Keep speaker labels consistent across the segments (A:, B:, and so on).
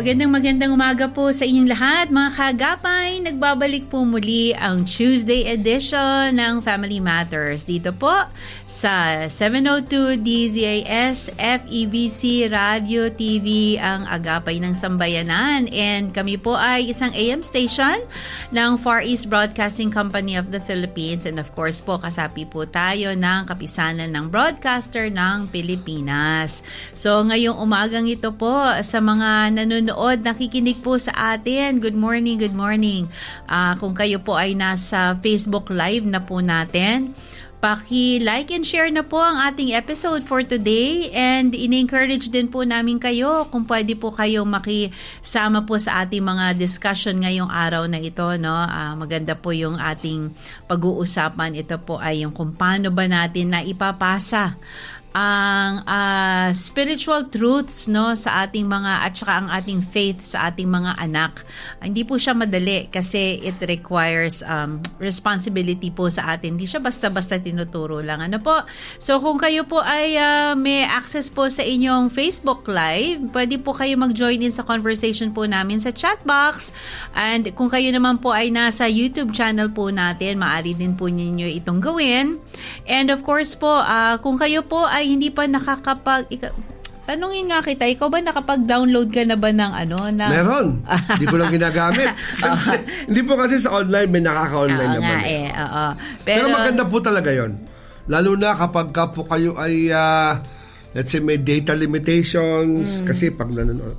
A: Magandang umaga po sa inyong lahat, mga kaagapay. Nagbabalik po muli ang Tuesday edition ng Family Matters dito po sa 702 DZAS FEBC Radio TV, ang Agapay ng Sambayanan. And kami po ay isang AM station ng Far East Broadcasting Company of the Philippines. And of course po, kasapi po tayo ng kapisanan ng broadcaster ng Pilipinas. So ngayong umagang ito po, sa mga nanonood, nakikinig po sa atin, good morning. Kung kayo po ay nasa Facebook Live na po natin, paki-like and share na po ang ating episode for today, and in-encourage din po namin kayo kung pwede po kayong makisama po sa ating mga discussion ngayong araw na ito, no? Maganda po yung ating pag-uusapan. Ito po ay yung kung paano ba natin na ipapasa ang spiritual truths, no, sa ating mga, at saka ang ating faith sa ating mga anak. Hindi po siya madali kasi it requires responsibility po sa atin. Hindi siya basta-basta tinuturo lang. Ano po? So kung kayo po ay may access po sa inyong Facebook Live, pwede po kayo mag-join in sa conversation po namin sa chat box. And kung kayo naman po ay nasa YouTube channel po natin, maaari din po ninyo itong gawin. And of course po, kung kayo po ay hindi pa tanungin nga kita, ikaw ba nakapag-download ka na ba ng
B: Meron. Hindi ko lang ginagamit. Hindi po kasi sa online, may nakaka-online naman. Pero maganda po talaga yon. Lalo na kapag po kayo ay, let's say, may data limitations. Kasi pag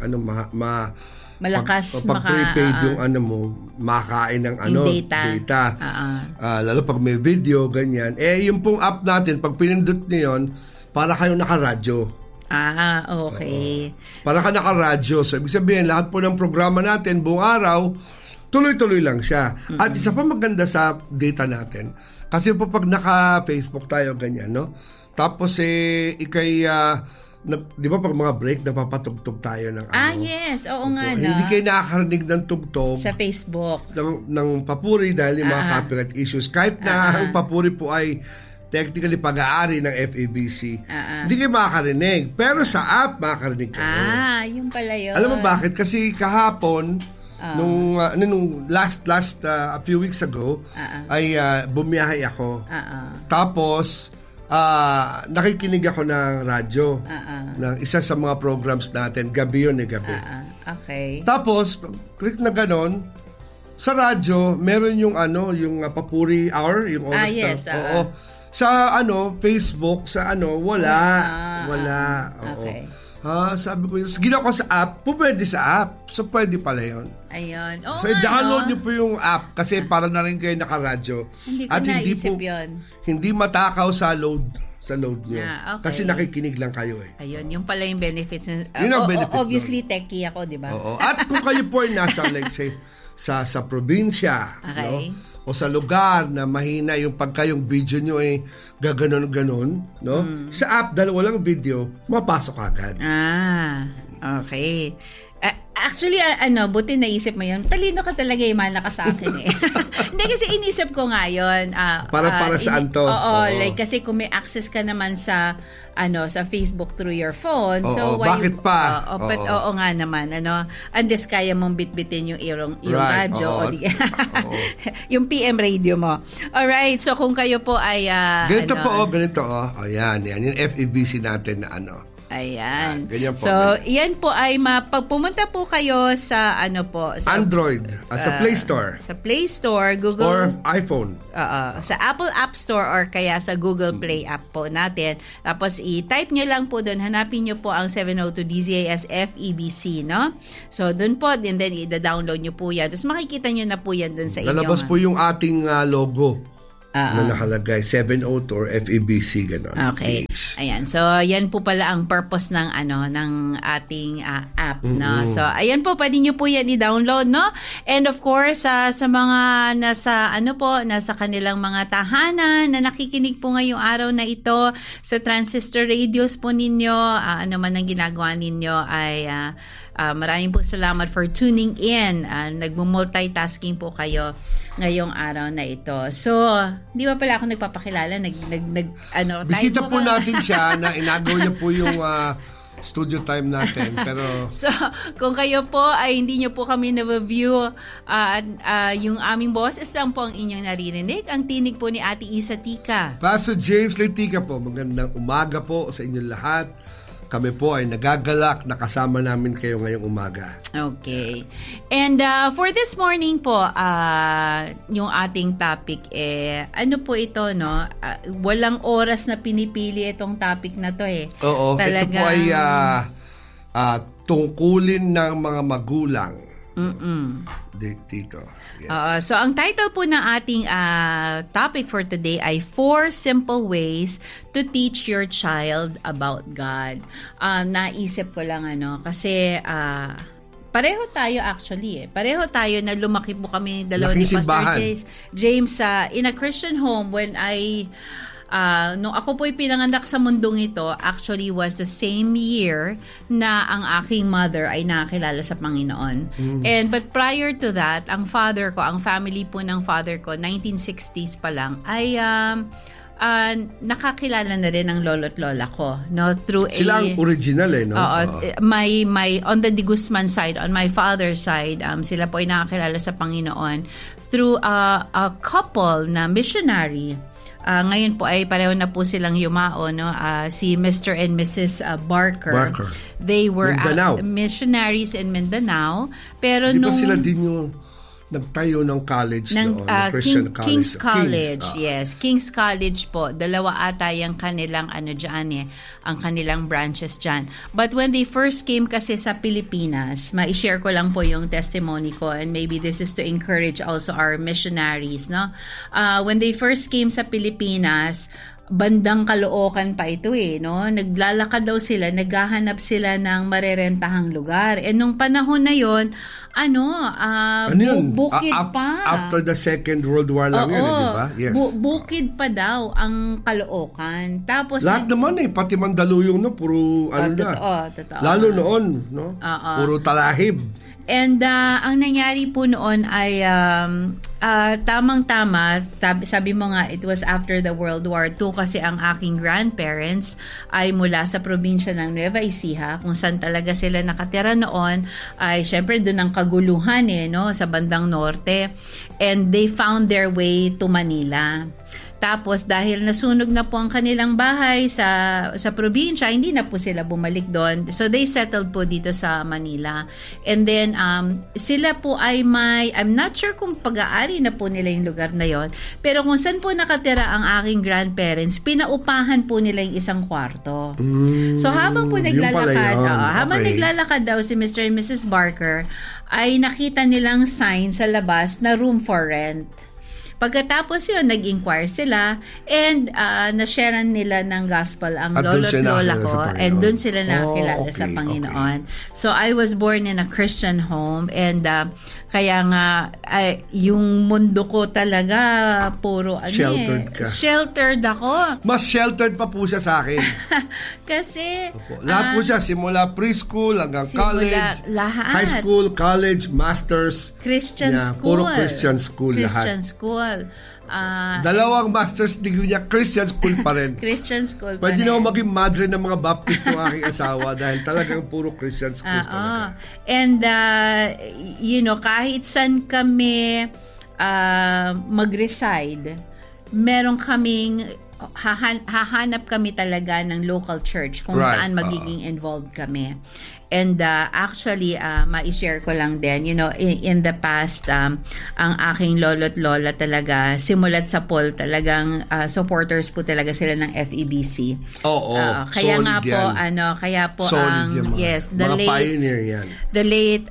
A: malakas
B: pag prepaid yung makain ng data. Lalo pag may video, ganyan. Yung pong app natin, pag pinindot niyo yon, para kayong nakaradyo.
A: Okay.
B: Para ka nakaradyo. So, ibig sabihin, lahat po ng programa natin, buong araw, tuloy-tuloy lang siya. Mm-hmm. At isa pa maganda sa data natin, kasi po pag naka-Facebook tayo, ganyan, no? Tapos, di ba pag mga break, napapatugtog tayo ng
A: yes. Oo nga, no?
B: Hindi kayo nakakarinig ng tugtog
A: sa Facebook.
B: Ng papuri dahil yung mga copyright issues. Kahit na ang papuri po ay technically pag-aari ng FEBC. Hindi kayo makakarinig. Pero sa app, makakarinig kayo.
A: Yung pala yun.
B: Alam mo bakit? Kasi kahapon, nung a few weeks ago, ay bumiyahe ako. Tapos, nakikinig ako ng radyo. Ng isa sa mga programs natin. Gabi yun gabi.
A: Okay.
B: Tapos, click na ganon, sa radyo, meron yung papuri hour, yung oras na. Sa Facebook, wala.
A: Okay.
B: Sabi ko, ginawa ko sa app, pwede sa app. So, pwede pala yun.
A: Ayun.
B: So, i-download niyo po yung app kasi para na rin kayo nakaradyo.
A: Hindi ko naisip yun.
B: Hindi matakaw sa load niyo.
A: Okay.
B: Kasi nakikinig lang kayo
A: Ayun, yung pala yung benefits.
B: Yun ang benefit
A: obviously, techie ako, di ba?
B: Oo. At kung kayo po ay nasa, let's say, sa probinsya,
A: okay,
B: no? O sa lugar na mahina yung pagkayong video nyo gaganon-ganon, no? Sa app, dahil walang video, mapasok agad.
A: Okay. Actually, buti naisip mo yun. Talino ka talaga, mana ka sa akin Hindi, kasi inisip ko nga yun.
B: Para saan to?
A: Like, kasi kung may access ka naman sa Facebook through your phone. So,
B: bakit pa?
A: Oo nga naman. Unless kaya mong bitbitin yung radyo. Yung PM radio mo. Alright, so kung kayo po ay...
B: ganito. Yan yung FEBC natin na
A: Ayan.
B: Po,
A: so, yan po ay pag pumunta po kayo sa sa
B: Android, sa Play Store.
A: Sa Play Store, Google
B: or iPhone.
A: Sa Apple App Store or kaya sa Google Play app po natin. Tapos i-type nyo lang po doon, hanapin nyo po ang 702 DZAS FEBC, no? So, doon po, and then i-download nyo po yan. Tapos makikita nyo na po yan doon sa inyong...
B: Lalabas po yung ating logo. Na nakalagay 702 or FEBC ganon.
A: Okay. Ayan. So yan po pala ang purpose ng ng ating app, no. So ayan po, pwede niyo po yan i-download, no. And of course, sa mga nasa kanilang mga tahanan na nakikinig po ngayong araw na ito sa transistor radios po ninyo, ano man ang ginagawa ninyo ay maraming po salamat for tuning in. Nagmo-multitasking po kayo ngayong araw na ito. So, di ba pala ako nagpapakilala?
B: Bisita po natin siya na inagaw niya po yung studio time natin. Pero
A: so, kung kayo po ay hindi nyo po kami na-view, yung aming boses lang po ang inyong naririnig. Ang tinig po ni Ate Isa Tika.
B: Pastor James Letica po, magandang umaga po sa inyong lahat. Kami po ay nagagalak na kasama namin kayo ngayong umaga.
A: Okay. And for this morning po, yung ating topic ano po ito, no? Walang oras na pinipili itong topic na to
B: Oo, ito po ay tungkulin ng mga magulang. Dito. Yes.
A: So ang title po ng ating topic for today ay 4 Simple Ways to Teach Your Child About God. Naisip ko lang kasi pareho tayo actually. Pareho tayo na lumaki po kami dalawa ni Pastor James in a Christian home when nung ako po'y pinanganak sa mundong ito, actually was the same year na ang aking mother ay nakakilala sa Panginoon. But prior to that, ang family po ng father ko, 1960s pa lang, ay nakakilala na rin ang lolo't lola ko, no, through
B: sila ang original no?
A: My on the De Guzman side, on my father's side, sila po ay nakakilala sa Panginoon through a couple na missionary. Ngayon po ay pareho na po silang yumao, no? Si Mr. and Mrs. Barker. They were missionaries in Mindanao. Pero
B: di ba sila din yung nagtayo ng college noon, Christian College.
A: King's College, yes. King's College po. Dalawa ata yung kanilang ang kanilang branches dyan. But when they first came kasi sa Pilipinas, ma-share ko lang po yung testimony ko, and maybe this is to encourage also our missionaries, no? When they first came sa Pilipinas, bandang Caloocan pa ito no? Naglalakad daw sila, naghahanap sila ng marerentahang lugar. Nung panahon na yon, bukid pa.
B: After the Second World War lang yun, di ba? Yes.
A: Bukid pa daw ang Caloocan. Tapos
B: lahat naman pati Mandaluyong, no? Puro
A: totoo.
B: Lalo noon, no? Puro talahib.
A: And ang nangyari po noon ay tamang-tama, sabi mo nga, it was after the World War II kasi ang aking grandparents ay mula sa probinsya ng Nueva Ecija, kung saan talaga sila nakatira noon, ay syempre doon ang kaguluhan no, sa bandang norte, and they found their way to Manila. Tapos dahil nasunog na po ang kanilang bahay sa probinsya, hindi na po sila bumalik doon. So they settled po dito sa Manila. And then sila po ay I'm not sure kung pag-aari na po nila yung lugar na yon, pero kung saan po nakatira ang aking grandparents, pinaupahan po nila yung isang kwarto. So habang po naglalakad, naglalakad daw si Mr. and Mrs. Barker, ay nakita nilang sign sa labas na room for rent. Pagkatapos yun, nag-inquire sila, and na-sharean nila ng gospel ang lolo't lola ko, and doon sila nakakilala sa Panginoon. So I was born in a Christian home, and kaya nga yung mundo ko talaga puro
B: sheltered ka.
A: Sheltered ako.
B: Mas sheltered pa po siya sa akin.
A: Kasi
B: lahat po siya, simula preschool hanggang college,
A: lahat.
B: High school, college, masters,
A: Christian school.
B: Puro Christian school lahat.
A: Christian school.
B: Dalawang master's degree niya, Christian school pa rin.
A: Christian school pa
B: Pwede
A: rin.
B: na ako maging madre ng mga Baptist ng aking asawa dahil talagang puro Christian school talaga.
A: And, kahit saan kami mag-reside, meron kaming hahanap kami talaga ng local church kung saan magiging involved kami. And actually, ma-share ko lang din, in the past, ang aking lolo't lola talaga, simulat sa Paul, talagang supporters po talaga sila ng FEBC. Kaya nga po, kaya po ang, yes, the late,
B: pioneer yan.
A: The late,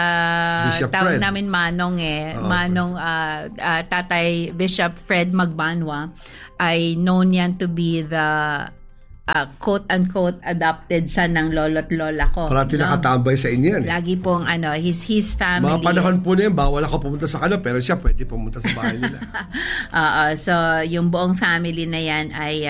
B: Fred.
A: tawag namin Manong Manong Tatay Bishop Fred Magbanwa, ay known yan to be the quote-unquote adopted son ng lolo't lola ko.
B: Parati nakatambay sa inyo yan.
A: Lagi pong his family.
B: Mga panahon po na yan, bawal ako pumunta sa kanila, pero siya pwede pumunta sa bahay nila.
A: So yung buong family na yan ay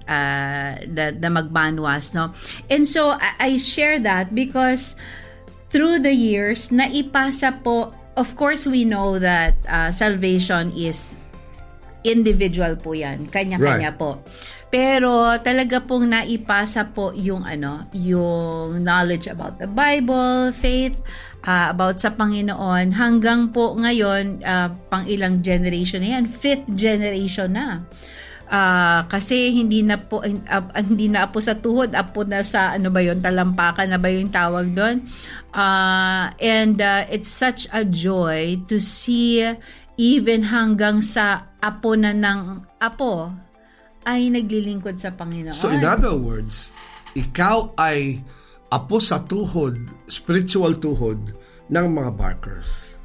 A: the Magbanwas, no? And so I share that because through the years, naipasa po, of course we know that salvation is individual po yan. Kanya-kanya po. Pero talaga pong naipasa po yung yung knowledge about the Bible, faith, about sa Panginoon hanggang po ngayon pang ilang generation na yan, 5th generation na. Kasi hindi na apo sa tuhod, apo na sa talampakan na ba yung tawag doon. And it's such a joy to see even hanggang sa apo na ng apo ay naglilingkod sa Panginoon.
B: So in other words, ikaw ay apo sa tuhod, spiritual tuhod ng mga Barkers.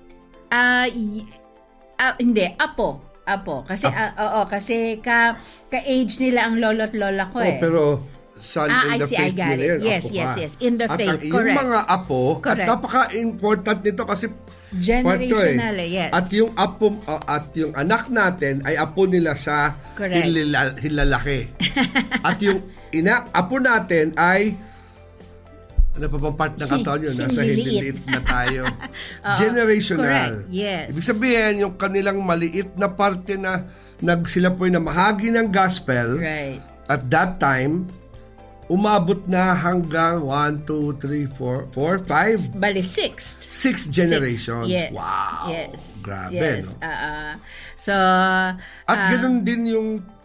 A: Hindi, apo. Kasi kasi ka-age nila ang lolo't lola ko
B: pero son in the faith nila yun.
A: Yes. In the faith, correct.
B: At yung mga apo,
A: correct.
B: at napaka-important nito kasi
A: generational, yes.
B: At yung apo, at yung anak natin ay apo nila sa hilalaki. At yung apo natin ay ano pa bang part ng katawan yun? Nasa hililiit na tayo. Generational.
A: Correct, yes.
B: Ibig sabihin, yung kanilang maliit na parte na sila po ay namahagi ng gospel.
A: Right.
B: At that time, umabot na hanggang 1, 2, 3, 4, 5.
A: Bali, 6th.
B: 6 generations.
A: Yes.
B: Wow.
A: Yes.
B: Grabe,
A: yes.
B: no?
A: So,
B: at ganun din yung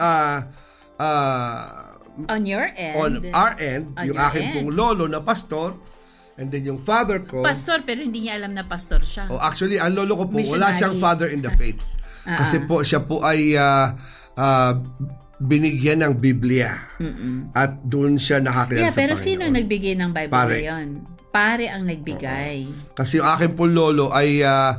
A: on your end.
B: On our end, yung aking pong lolo na pastor, and then yung father ko.
A: Pastor, pero hindi niya alam na pastor siya.
B: Actually, ang lolo ko po,
A: missionary.
B: Wala siyang father in the faith. Kasi po, siya po ay binigyan ng Biblia. At doon siya nakakilala sa
A: pero
B: Panginoon.
A: sino nagbigay ng Bible na yun? Pare ang nagbigay.
B: Kasi yung aking pong lolo ay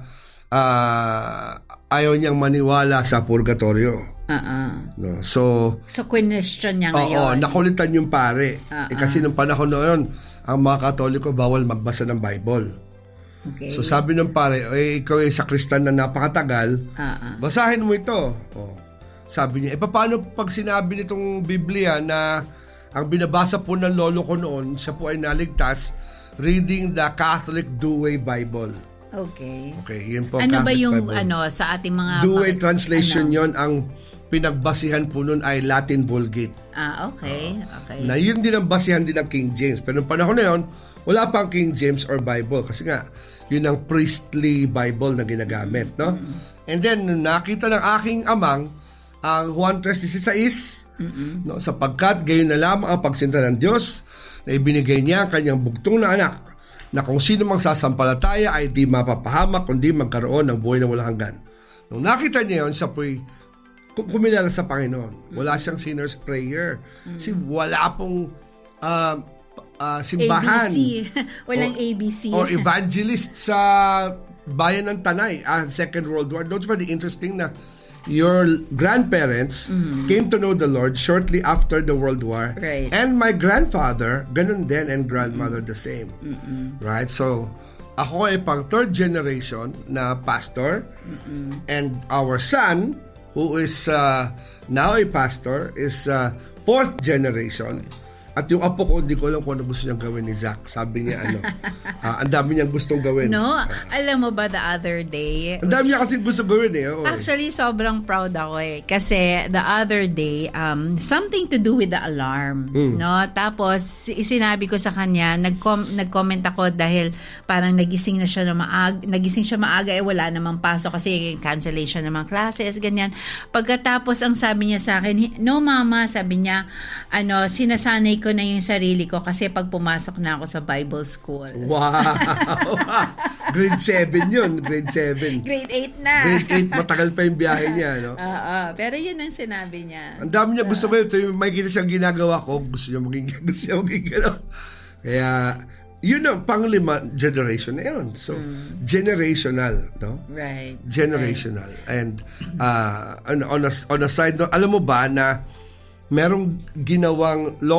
B: ayaw niyang maniwala sa purgatorio. No. So
A: question niya ngayon.
B: Nakulitan yung pare. Kasi nung panahon na yun, ang mga Katoliko bawal magbasa ng Bible.
A: Okay.
B: So sabi ng pare, ikaw ay sakristan na napakatagal, basahin mo ito. Sabi niya, paano pag sinabi nitong Biblia na ang binabasa po ng lolo ko noon, siya po ay naligtas, reading the Catholic Douay Bible.
A: Okay,
B: yun po.
A: Ano
B: Catholic
A: ba yung
B: Bible.
A: Sa ating mga
B: Douay translation yon, ang pinagbasihan po nun ay Latin Vulgate.
A: Okay.
B: Na yun din ang basihan din ng King James. Pero noong panahon na yun, wala pang King James or Bible. Kasi nga, yun ang priestly Bible na ginagamit. No? And then, nakita ng aking amang, ang Juan 3:16, no, sapagkat gayon na lamang ang pagsinta ng Diyos na ibinigay niya ang kanyang bugtong na anak, na kung sino mang sasampalataya ay di mapapahamak kundi magkaroon ng buhay na walang hanggan. Nung nakita niya yun, siya po'y kumilala sa Panginoon. Wala siyang sinner's prayer. Kasi wala pong simbahan.
A: ABC. Walang ABC.
B: Or evangelist sa bayan ng Tanay, Second World War. Don't you find it interesting na your grandparents came to know the Lord shortly after the World War.
A: Right.
B: And my grandfather, ganun din, and grandmother the same. Right? So, ako ay pang 3rd generation na pastor. And our son, who is now a pastor, is 4th generation. At yung apo ko, hindi ko alam kung ano gusto niyang gawin ni Zach. Sabi niya, ang dami niyang gustong gawin.
A: No, alam mo ba the other day?
B: Ang dami niya kasi gusto gawin eh.
A: Actually, sobrang proud ako eh. Kasi the other day, something to do with the alarm. No? Tapos, sinabi ko sa kanya, nag-comment ako dahil parang nagising siya maaga, wala namang pasok kasi cancellation ng mga classes, ganyan. Pagkatapos, ang sabi niya sa akin, no mama, sabi niya, sinasanay ko na yung sarili ko kasi pag pumasok na ako sa Bible school.
B: Wow! Grade 7 yun. Grade 7.
A: Grade 8 na.
B: Grade 8, matagal pa yung biyahe niya, no?
A: Pero yun ang sinabi niya.
B: Ang dami niya gusto ko yun. Ito yung makikita siyang ginagawa ko. Gusto niya maging gano'n. Kaya, yun ang pang-5 generation na yun. So, generational, no?
A: Right.
B: Generational. Right. And, on a side note, alam mo ba na merong ginawang